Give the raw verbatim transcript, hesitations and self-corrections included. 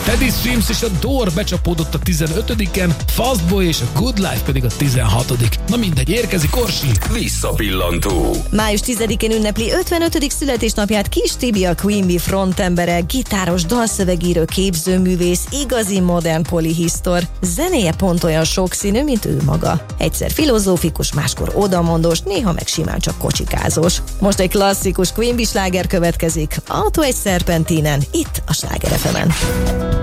Teddy Swims és a Door becsapódott a tizenötödiken, Fastboy és a Good Life pedig a tizenhatodik. Na mindegy, érkezik Orsi. Visszapillantó. május tizedikén ünnepli ötvenötödik születésnapját Kis Tibi, a Queen Bee frontembere, gitáros, dalszövegíró, képzőművész, igazi modern polihisztor. Zenéje pont olyan sokszínű, mint ő maga. Egyszer filozófikus, máskor odamondós, néha meg simán csak kocsikázós. Most egy klasszikus Queen Bee sláger következik, Autó egy szerpentinen, itt a Sláger ef emen.